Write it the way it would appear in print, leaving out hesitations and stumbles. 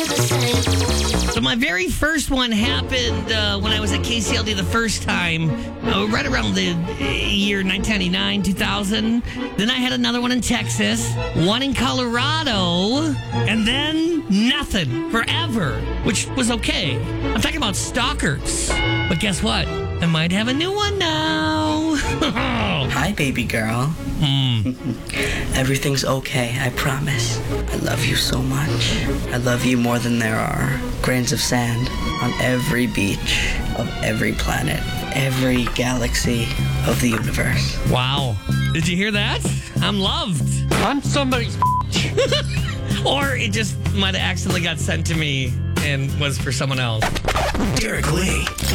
So my very first one happened when I was at KCLD the first time, right around the year 1999, 2000. Then I had another one in Texas, one in Colorado, and then nothing forever, which was okay. I'm talking about stalkers. But guess what? I might have a new one now. Hi, baby girl. Everything's okay, I promise. I love you so much. I love you more than there are grains of sand on every beach of every planet, every galaxy of the universe. Wow. Did you hear that? I'm loved. I'm somebody's Or it just might have accidentally got sent to me and was for someone else. Derek Lee.